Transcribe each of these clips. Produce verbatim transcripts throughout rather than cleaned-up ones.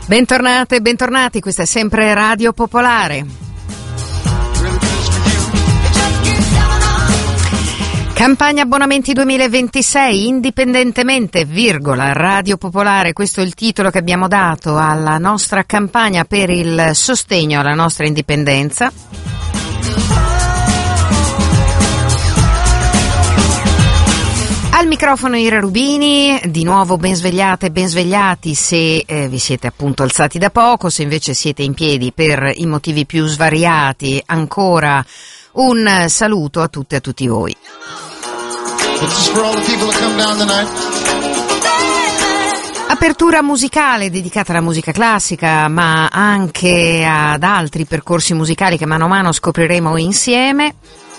Bentornate e bentornati, questa è sempre Radio Popolare. Campagna abbonamenti duemilaventisei, indipendentemente, virgola, Radio Popolare, questo è il titolo che abbiamo dato alla nostra campagna per il sostegno alla nostra indipendenza. Al microfono Ira Rubini, di nuovo ben svegliate e ben svegliati se eh, vi siete appunto alzati da poco, se invece siete in piedi per i motivi più svariati, ancora un saluto a tutte e a tutti voi. Apertura musicale dedicata alla musica classica, ma anche ad altri percorsi musicali che mano a mano scopriremo insieme.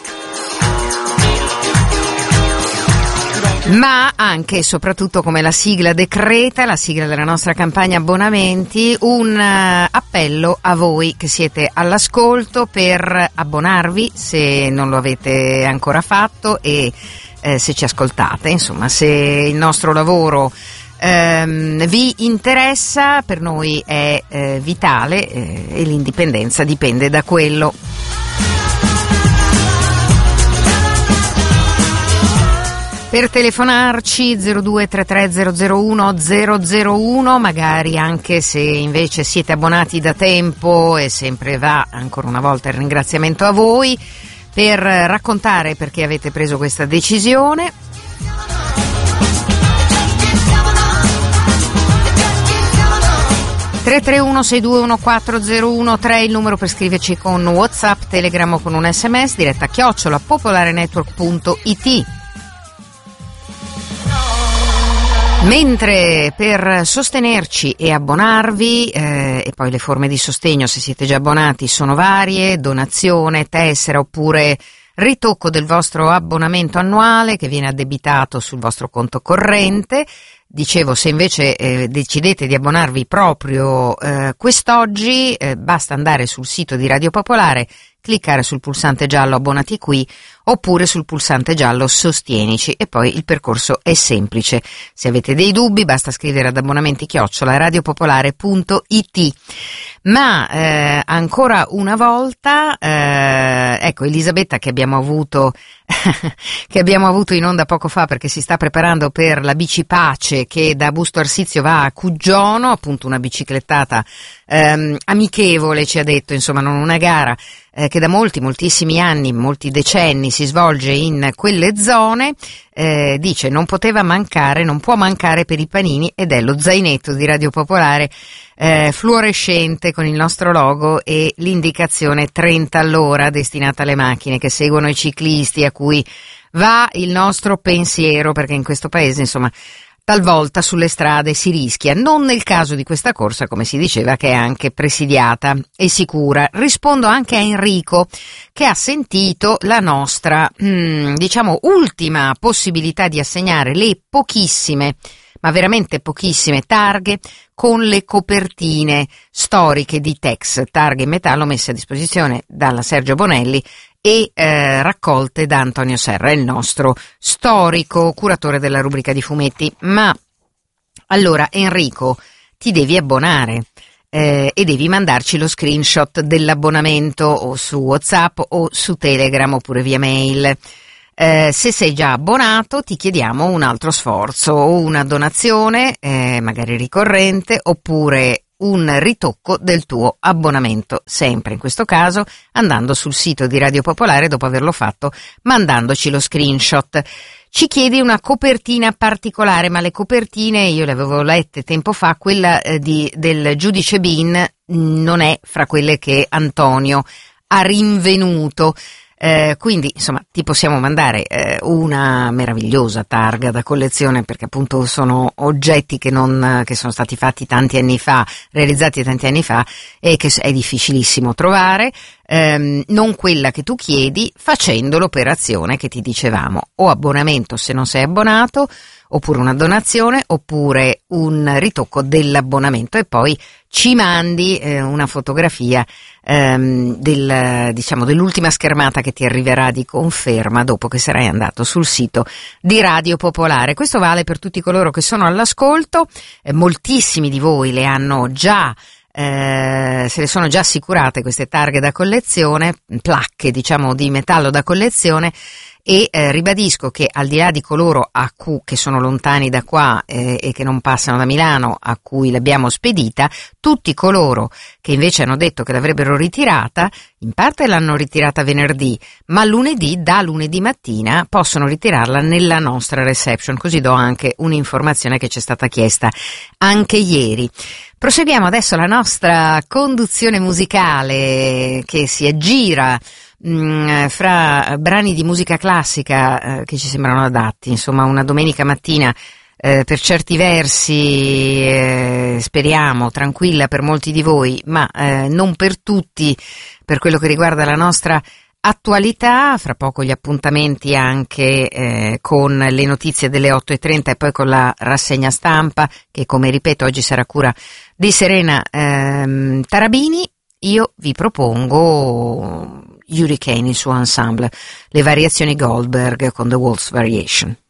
Ma anche e soprattutto, come la sigla decreta, la sigla della nostra campagna abbonamenti, un uh, appello a voi che siete all'ascolto per abbonarvi se non lo avete ancora fatto e eh, se ci ascoltate, insomma, se il nostro lavoro ehm, vi interessa, per noi è eh, vitale eh, e l'indipendenza dipende da quello. Per telefonarci zero due tre tre zero zero uno zero zero uno, magari anche se invece siete abbonati da tempo, e sempre va ancora una volta il ringraziamento a voi per raccontare perché avete preso questa decisione. tre tre uno sei due uno quattro zero uno tre il numero per scriverci con WhatsApp, Telegram o con un sms, diretta chiocciola popolarenetwork punto it. Mentre per sostenerci e abbonarvi, eh, e poi le forme di sostegno se siete già abbonati sono varie: donazione, tessera oppure ritocco del vostro abbonamento annuale che viene addebitato sul vostro conto corrente. Dicevo, se invece eh, decidete di abbonarvi proprio eh, quest'oggi, eh, basta andare sul sito di Radio Popolare, cliccare sul pulsante giallo abbonati qui oppure sul pulsante giallo sostienici, e poi il percorso è semplice. Se avete dei dubbi basta scrivere ad abbonamenti chiocciola radiopopolare punto it. Ma eh, ancora una volta, eh, ecco, Elisabetta che abbiamo avuto che abbiamo avuto in onda poco fa perché si sta preparando per la Bici Pace che da Busto Arsizio va a Cuggiono, appunto una biciclettata ehm, amichevole, ci ha detto, insomma non una gara, eh, che da molti, moltissimi anni, molti decenni si svolge in quelle zone. Eh, dice non poteva mancare, non può mancare per i panini, ed è lo zainetto di Radio Popolare eh, fluorescente con il nostro logo e l'indicazione trenta all'ora destinata alle macchine che seguono i ciclisti, a cui va il nostro pensiero, perché in questo paese insomma talvolta sulle strade si rischia, non nel caso di questa corsa, come si diceva, che è anche presidiata e sicura. Rispondo anche a Enrico che ha sentito la nostra hmm, diciamo ultima possibilità di assegnare le pochissime, ma veramente pochissime targhe con le copertine storiche di Tex, targhe in metallo messe a disposizione dalla Sergio Bonelli e eh, raccolte da Antonio Serra, il nostro storico curatore della rubrica di fumetti. Ma allora Enrico, ti devi abbonare eh, e devi mandarci lo screenshot dell'abbonamento o su WhatsApp o su Telegram oppure via mail. Eh, se sei già abbonato ti chiediamo un altro sforzo, o una donazione eh, magari ricorrente oppure un ritocco del tuo abbonamento, sempre in questo caso andando sul sito di Radio Popolare, dopo averlo fatto mandandoci lo screenshot. Ci chiedi una copertina particolare, ma le copertine io le avevo lette tempo fa, quella eh, di, del giudice Bin non è fra quelle che Antonio ha rinvenuto. Eh, quindi insomma ti possiamo mandare eh, una meravigliosa targa da collezione, perché appunto sono oggetti che non che sono stati fatti tanti anni fa, realizzati tanti anni fa, e che è difficilissimo trovare. ehm, non quella che tu chiedi, facendo l'operazione che ti dicevamo, o abbonamento se non sei abbonato, oppure una donazione, oppure un ritocco dell'abbonamento, e poi ci mandi eh, una fotografia ehm, del, diciamo, dell'ultima schermata che ti arriverà di conferma dopo che sarai andato sul sito di Radio Popolare. Questo vale per tutti coloro che sono all'ascolto, eh, moltissimi di voi le hanno già Eh, se le sono già assicurate queste targhe da collezione, placche diciamo di metallo da collezione, e eh, ribadisco che al di là di coloro a cui, che sono lontani da qua eh, e che non passano da Milano, a cui l'abbiamo spedita, tutti coloro che invece hanno detto che l'avrebbero ritirata, in parte l'hanno ritirata venerdì, ma lunedì, da lunedì mattina, possono ritirarla nella nostra reception, così do anche un'informazione che ci è stata chiesta anche ieri. Proseguiamo adesso la nostra conduzione musicale che si aggira mh, fra brani di musica classica eh, che ci sembrano adatti, insomma una domenica mattina eh, per certi versi eh, speriamo tranquilla per molti di voi, ma eh, non per tutti per quello che riguarda la nostra attualità. Fra poco gli appuntamenti anche eh, con le notizie delle otto e trenta e poi con la rassegna stampa che, come ripeto, oggi sarà a cura di Serena ehm, Tarabini. Io vi propongo Hurricane, il suo ensemble, le variazioni Goldberg con The Waltz Variation.